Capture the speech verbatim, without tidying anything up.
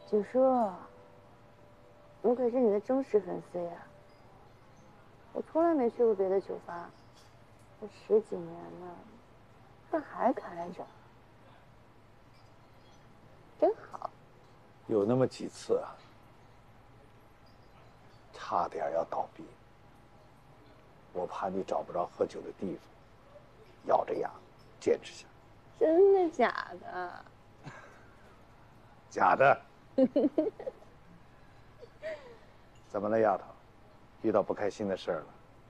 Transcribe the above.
九叔，我可是你的忠实粉丝呀！我从来没去过别的酒吧，这十几年了，这还开着，真好。 有那么几次啊，差点要倒闭，我怕你找不着喝酒的地方，咬着牙坚持下来。 真的假的？ 假的。怎么了，丫头？遇到不开心的事儿了？